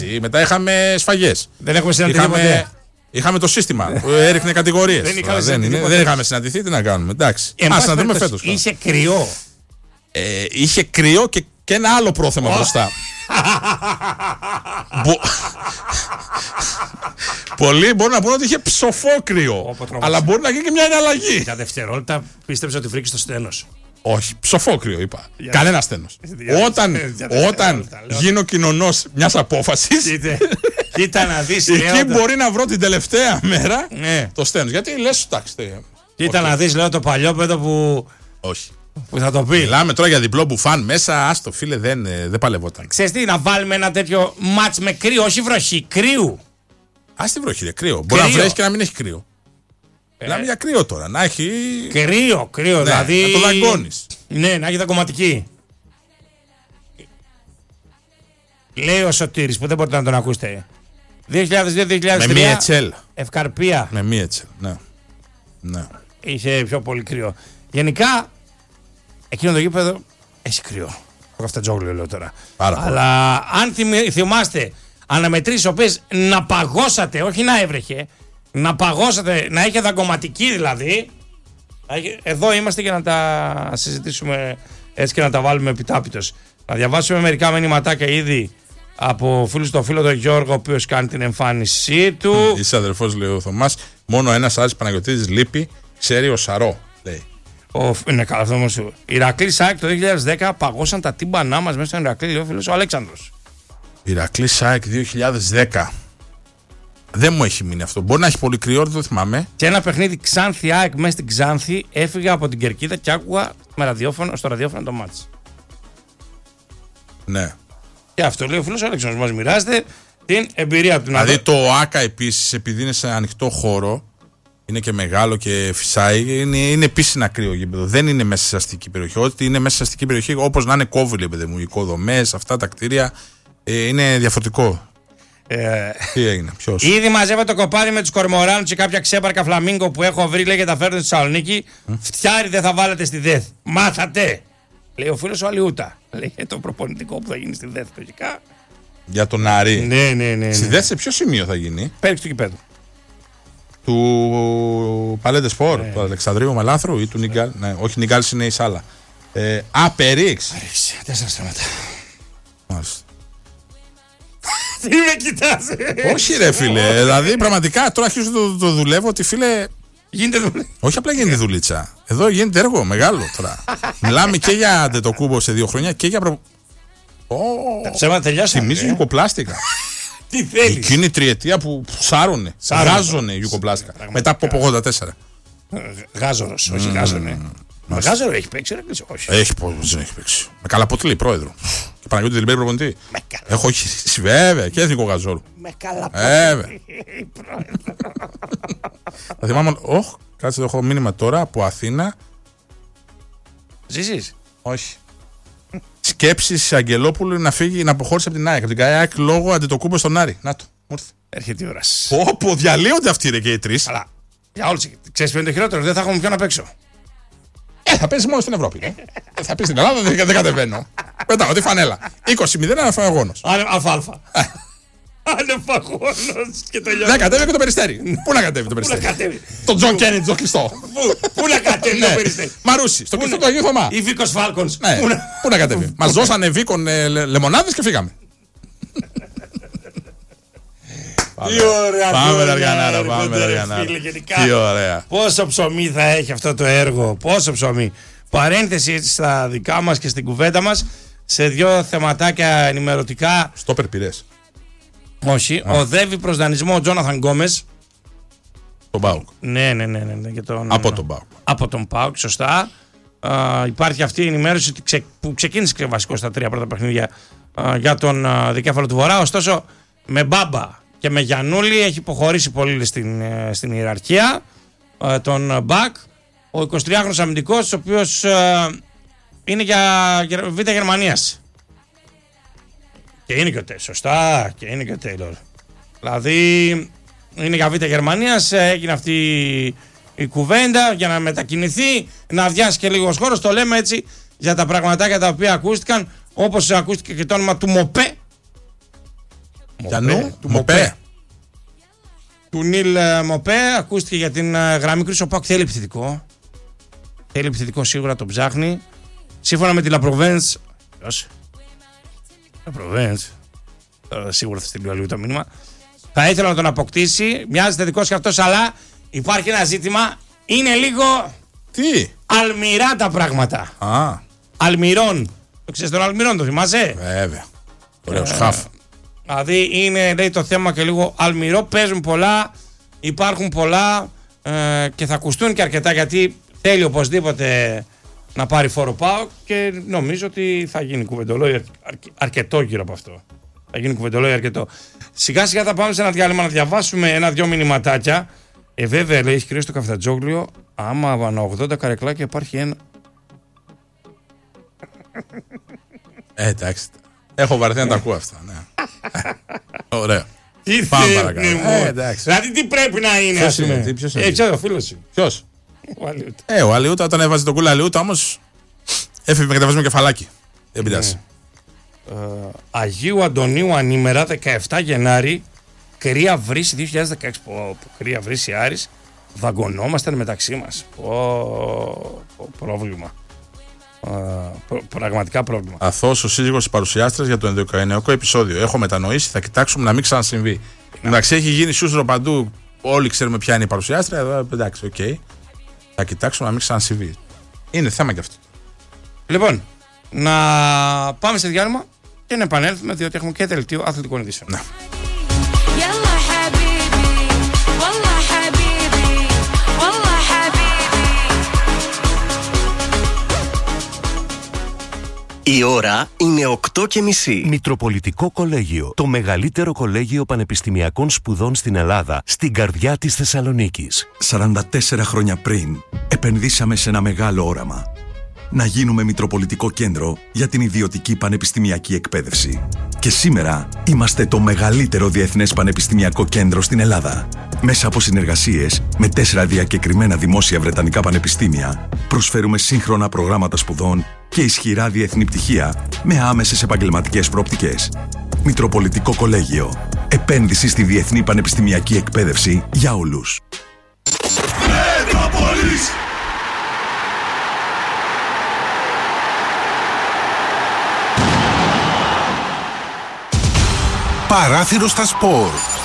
Εντάξει, μετά είχαμε σφαγές. Δεν έχουμε συναντηθεί ποτέ. Είχαμε το σύστημα που έριχνε κατηγορίες. Δεν είχαμε συναντηθεί, τι να κάνουμε. Εντάξει. Ας να δούμε φέτος. Είχε κρυό. Είχε κρυό και ένα άλλο πρόθεμα μπροστά. Πολλοί μπορούν να πούνε ότι είχε ψοφό κρυό. Αλλά μπορεί να γίνει και μια αλλαγή. Για δευτερόλεπτα πίστεψα ότι βρήκε το στένος. Όχι, ψοφό κρυό είπα. Κανένα στένος. Όταν γίνω κοινωνός μιας απόφασης, κοίτα να δεις. Εκεί μπορεί να βρω την τελευταία μέρα το στένος. Γιατί λες, εντάξει. Κοίτα να δεις, λέω, το παλιόπαιδο που. Όχι. Που θα το πει. Μιλάμε τώρα για διπλό μπουφάν μέσα. Άστο, φίλε, δεν παλευόταν. Ξέρεις τι, να βάλουμε ένα τέτοιο μάτς με κρύο, όχι βροχή, κρύου. Ας τη βροχή, κρύο. Μπορεί να βρέχει και να μην έχει κρύο. Μιλάμε για κρύο τώρα. Να έχει. Κρύο, ναι, δηλαδή. Να το δαγκώνεις. Ναι, να έχει δαγκωματική. Λέει ο Σωτήρης που δεν μπορείτε να τον ακούσετε. 2002-2003. Με μία τσέλ. Ευκαρπία. Με μία τσέλ, ναι. Είχε πιο πολύ κρύο. Γενικά, εκείνο το γήπεδο έχει κρύο. Το Καφτατζόγλιο λέω τώρα. Αλλά αν θυμάστε, αναμετρήσεις οποίες να παγώσατε, όχι να έβρεχε, να παγώσατε, να είχε δαγκωματική δηλαδή. Εδώ είμαστε για να τα συζητήσουμε έτσι και να τα βάλουμε επιτάπητος. Να διαβάσουμε μερικά μηνυματάκια ήδη από φίλους στο φίλο τον Γιώργο, ο οποίος κάνει την εμφάνισή του. Είσαι αδερφός, λέει ο Θωμάς. Μόνο ένας Άρης Παναγιωτίδης λείπει, ξέρει ο Σαρό, λέει. Είναι καλά αυτό όμως. Ηρακλή ΣΑΕΚ το 2010 παγώσαν τα τύμπανά μας μέσα στον Ηρακλή, λέει ο φίλος ο Αλέξανδρος. Ηρακλή ΣΑΕΚ 2010. Δεν μου έχει μείνει αυτό. Μπορεί να έχει πολύ κρυό, δεν το θυμάμαι. Και ένα παιχνίδι Ξάνθη ΑΕΚ μέσα στην Ξάνθη, έφυγα από την Κερκίδα και άκουγα στο ραδιόφωνο το μάτς. Ναι. Και αυτό λέει ο φίλος Αλέξανδρος. Μας μοιράζεται την εμπειρία του. Δηλαδή το ΆΚΑ επίσης, επειδή είναι σε ανοιχτό χώρο, είναι και μεγάλο και φυσάει, είναι επίσης ένα κρύο γήπεδο. Δεν είναι μέσα σε αστική περιοχή. Ό,τι είναι μέσα σε αστική περιοχή, όπως να είναι κόβιλοι, παιδί μου, οι οικοδομές, αυτά τα κτίρια, είναι διαφορετικό. Τι έγινε, ποιος? Ήδη μαζεύω το κοπάδι με τους κορμοράνους και κάποια ξέπαρκα φλαμίγκο που έχω βρει, λέει, και τα φέρνω στη Θεσσαλονίκη. Φτιάρι δεν θα βάλετε στη ΔΕΘ. Μάθατε! Λέει ο φίλος ο Αλιούτα. Λέει το προπονητικό που θα γίνει στη ΔΕΘ λογικά. Για τον Άρη. Ναι. Στη ΔΕΘ σε ποιο σημείο θα γίνει? Πέριξ του κηπέδου. Του Παλέντε Σπορ, του Αλεξανδρίου Μελάνθρου ή του Νιγκάλ? Ναι, όχι, Νιγκάλ είναι η Σάλα. Περίξ. 4 στρέμματα. Μάλιστα. Τι με κοιτάς? Όχι ρε φίλε, δηλαδή πραγματικά τώρα αρχίζω το δουλεύω ότι φίλε. Γίνεται δουλίτσα. Όχι απλά γίνεται δουλίτσα. Εδώ γίνεται έργο μεγάλο τώρα. Μιλάμε και για Αντετοκούμπο σε 2 χρόνια και για Τα ψέματα τελειώσαν. Θυμίζει Ιουκοπλάστικα. Τι θέλεις? Εκείνη η τριετία που σάρωνε. Γάζωνε Ιουκοπλάστικα. Μετά από 84. Γάζορος, όχι γάζωνε. Γάζορο έχει παίξει, ρε, όχι. Έχει παίξει. Με Καλαποτλή πρόεδρο. Και Παναγιώτη Τελιμπέρη προπονητή. Έχω γυρίσει βέβαια και εθνικό Γαζόρο. Με Καλαποτλή. Θα θυμάμαι. Όχι, κάτσε, έχω μήνυμα τώρα από Αθήνα. Ζήσεις? Όχι. Σκέψεις Αγγελόπουλου να φύγει, να αποχώρησε από την ΑΕΚ. Από την ΑΕΚ λόγω Αντετοκούμπο στον Άρη. Να το. Έρχεται η ώρα. Πω, διαλύονται αυτοί ρε και οι τρεις. Αλλά για όλους. Ξέρεις ποιο είναι το χειρότερο? Δεν θα έχουμε ποιον να παίξω. Θα παίζει μόνο στην Ευρώπη. Θα πει στην Ελλάδα, δεν κατεβαίνω. Πετάω τη φανέλα. 20-0 αναφαγόνος. Αλφα-αλφα. Ανεφαγόνος και τελειώνει. Δεν κατέβει και το Περιστέρι. Πού να κατέβει το Περιστέρι? Το Τζον Κέννετ, το κλειστό. Πού να κατέβει το Περιστέρι? Μαρούσι, στο κλειστό του Αγίου Θωμά. Ή Βίκος Φάλκονς. Πού να κατέβει? Μας δώσανε Βίκον λεμονάδες και φύγαμε. Τι ωραία. Πάμε ρε Αργανάρα, πάμε ρε Αργανάρα. Τι ωραία. Πόσο ψωμί θα έχει αυτό το έργο, πόσο ψωμί. Παρένθεση στα δικά μας και στην κουβέντα μας, σε 2 θεματάκια ενημερωτικά. Στο περπυρές. Όχι, οδεύει προς δανεισμό ο Τζόναθαν Γκόμες. Τον ΠΑΟΚ. Ναι. Από τον ΠΑΟΚ. Από τον ΠΑΟΚ, σωστά. Υπάρχει αυτή η ενημέρωση που ξεκίνησε και βασικό στα 3 πρώτα παιχνίδια για τον δικέφαλο του Βορρά. Ωστόσο, με Μπάμπα και με Γιαννούλη έχει υποχωρήσει πολύ στην ιεραρχία τον Μπακ. Ο 23χρονος αμυντικός, ο οποίος είναι για Β' Γερμανίας. Και είναι και ο Τέιλορ. Σωστά, και είναι και ο Τέιλορ. Δηλαδή είναι για Β' Γερμανίας. Έγινε αυτή η κουβέντα για να μετακινηθεί, να αδειάσει και λίγος χώρος. Το λέμε έτσι για τα πραγματάκια τα οποία ακούστηκαν, όπως ακούστηκε και το όνομα του Μοπέ. Γιαννού, του Μοπέ. Του Νίλ Μοπέ, ακούστηκε για την γραμμή κρίσης. Ο ΠΑΟΚ θέλει επιθετικό. Θέλει επιθετικό, σίγουρα τον ψάχνει. Σύμφωνα με τη Λαπροβένς. Λαπροβένς. Σίγουρα θα στείλει αλλού το μήνυμα. Θα ήθελα να τον αποκτήσει. Μοιάζει θετικός και αυτός, αλλά υπάρχει ένα ζήτημα. Είναι λίγο. Τι? Αλμυρά τα πράγματα. Αλμυρών. Το ξέρεις τον Αλμυρών, το θυμάσαι? Βέβαια. Ωραίος χαφ. Δηλαδή είναι, λέει, το θέμα και λίγο αλμυρό. Παίζουν πολλά, υπάρχουν πολλά και θα ακουστούν και αρκετά, γιατί θέλει οπωσδήποτε να πάρει φόρο ΠΑΟΚ και νομίζω ότι θα γίνει κουβεντολόι αρκετό γύρω από αυτό. Θα γίνει κουβεντολόι αρκετό. Σιγά σιγά θα πάμε σε ένα διάλειμμα να διαβάσουμε ένα-δυο μηνυματάκια. Βέβαια, λέει, έχει κρύο στο Καφτατζόγλιο, άμα ανά 80 καρεκλάκια υπάρχει ένα. Εντάξει. Έχω βαρεθεί να τα ακούω αυτά. Ναι. Ωραία. Τι πάμε παρακάτω. Δηλαδή τι πρέπει να είναι, ας πούμε. Ποιος είναι? Ξέρω, φίλος σου. Ποιος? Ο Αλιούτα. Ο Αλιούτα, όταν έβαζε τον κούλα Αλιούτα, όμως έφυγε με κατεβασμένο κεφαλάκι. Δεν πειράζει. Αγίου Αντωνίου ανήμερα, 17 Γενάρη, κρύα βρύση 2016. Κρύα βρύση Άρης. Δαγκωνόμασταν μεταξύ μας. Πρόβλημα. Πραγματικά πρόβλημα. Αθώος ο σύζυγος της παρουσιάστρας για το ενδοοικογενειακό επεισόδιο. Έχω μετανοήσει, θα κοιτάξουμε να μην ξανασυμβεί. Εντάξει, έχει γίνει σούστρο παντού. Όλοι ξέρουμε ποια είναι η παρουσιάστρια. Εδώ, εντάξει, οκ. Θα κοιτάξουμε να μην ξανασυμβεί. Είναι θέμα και αυτό. Λοιπόν, να πάμε σε διάλειμμα και να επανέλθουμε, διότι έχουμε και δελτίο αθλητικών ειδήσεων. Ναι. Η ώρα είναι 8:30. Μητροπολιτικό Κολέγιο. Το μεγαλύτερο κολέγιο πανεπιστημιακών σπουδών στην Ελλάδα, στην καρδιά της Θεσσαλονίκης. 44 χρόνια πριν, επενδύσαμε σε ένα μεγάλο όραμα. Να γίνουμε Μητροπολιτικό Κέντρο για την ιδιωτική πανεπιστημιακή εκπαίδευση. Και σήμερα είμαστε το μεγαλύτερο διεθνές πανεπιστημιακό κέντρο στην Ελλάδα. Μέσα από συνεργασίες με 4 διακεκριμένα δημόσια βρετανικά πανεπιστήμια, προσφέρουμε σύγχρονα προγράμματα σπουδών και ισχυρά διεθνή πτυχία με άμεσες επαγγελματικές προοπτικές. Μητροπολιτικό Κολέγιο. Επένδυση στη διεθνή πανεπιστημιακή εκπαίδευση για όλους. Παράθυρο στα σπορ.